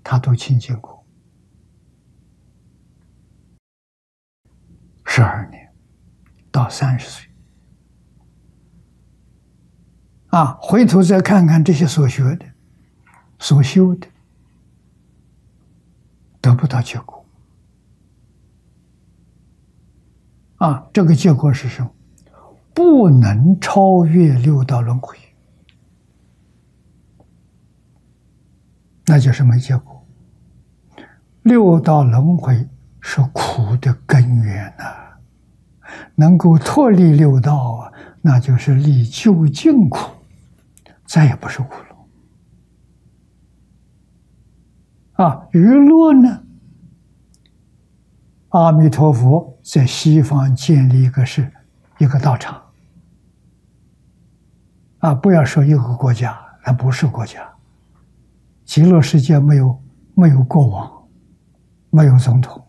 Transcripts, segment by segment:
他都亲近过12年到30岁。回头再看看这些所学的、所修的，得不到结果。这个结果是什么？不能超越六道轮回，那就是没结果。六道轮回是苦的根源呐，能够脱离六道那就是离究竟苦，再也不是苦了。娱乐呢？阿弥陀佛在西方建立一个道场。不要说一个国家，那不是国家。极乐世界没有国王，没有总统。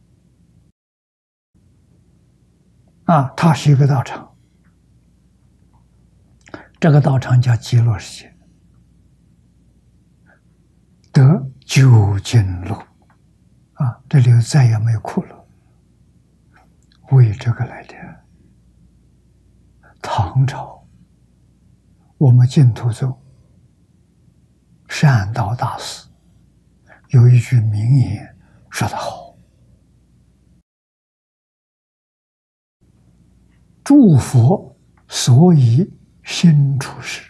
它是一个道场。这个道场叫极乐世界，得究竟乐。这里再也没有苦了。为这个来的。唐朝我们净土宗善导大师有一句名言说得好：诸佛所以心出世。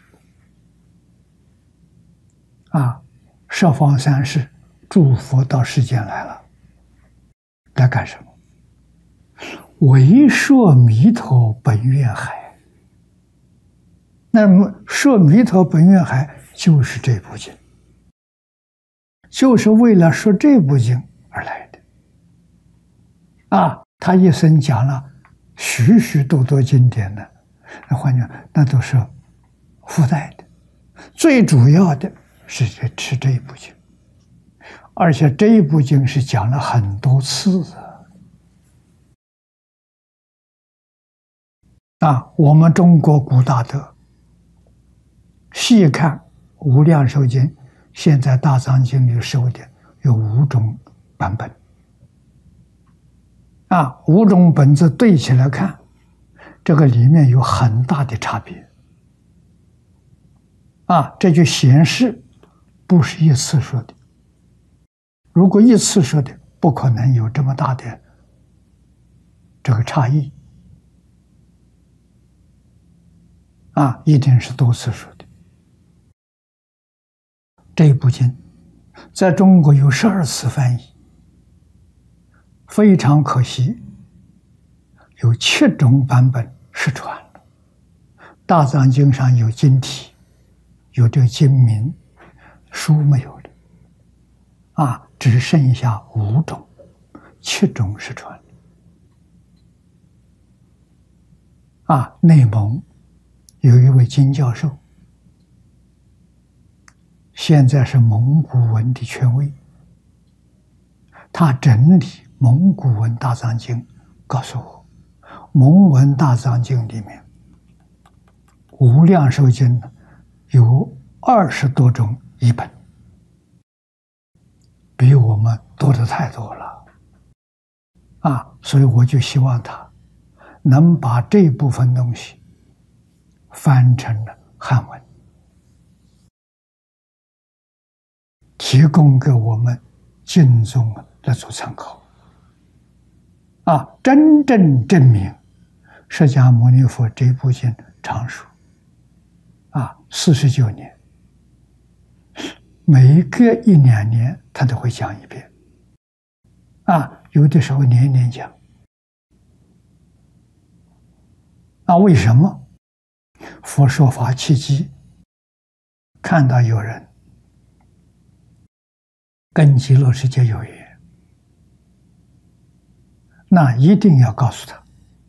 十方三世诸佛到世间来了，来干什么？为摄弥陀本愿海。那么摄弥陀本愿海就是这部经，就是为了说这部经而来的。他一生讲了许许多多经典的，那换讲那都是附带的，最主要的是这一部经，而且这一部经是讲了很多次我们中国古大德细看《无量寿经》，现在大藏经里收的有5种版本。5种本子对起来看，这个里面有很大的差别。这就显示不是一次说的。如果一次说的，不可能有这么大的这个差异。一定是多次说的。这一部经在中国有12次翻译，非常可惜，有7种版本失传了。大藏经上有经题，有这个经名，书没有了。只剩下5种，7种失传了。内蒙有一位金教授，现在是蒙古文的权威，他整理蒙古文大藏经，告诉我，蒙文大藏经里面无量寿经有20多种译本，比我们多的太多了。所以我就希望他能把这部分东西翻成了汉文，提供给我们经宗来做参考。真正证明释迦牟尼佛这部经长寿49年，每隔1、2年他都会讲一遍。有的时候年年讲。为什么？佛说法契机，看到有人跟极乐世界有缘，那一定要告诉他，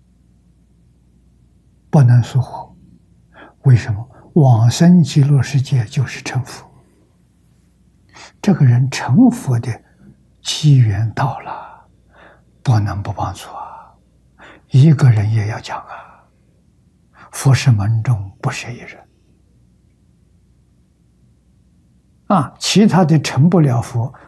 不能疏忽。为什么？往生极乐世界就是成佛，这个人成佛的机缘到了，不能不帮助一个人也要讲佛是门中不是一人。其他的成不了佛，